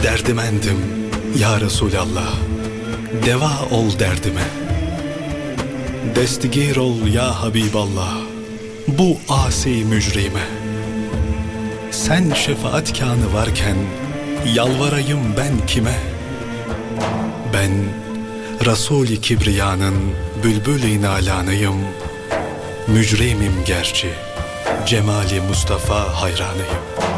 Derdimendim ya Resulallah, deva ol derdime. Destigir ol ya Habiballah, bu asi mücrime. Sen şefaatkânı varken yalvarayım ben kime? Ben Resul-i Kibriya'nın bülbül-i nalanıyım. Mücrimim gerçi, cemali Mustafa hayranıyım.